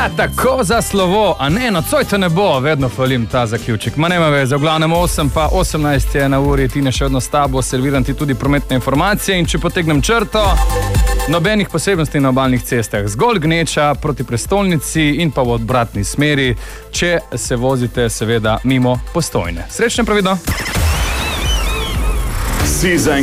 Ja, tako za slovo, a ne, nocoj to ne bo, vedno falim ta zaključek. Ma nema veze, v glavnem 8 pa 18 je na uri, Tine še odno s tabo, serviram ti tudi prometne informacije in če potegnem črto, nobenih posebnosti na obalnih cestah, zgolj gneča proti prestolnici in pa v obratni smeri, če se vozite seveda mimo Postojne. Srečno pravido! Si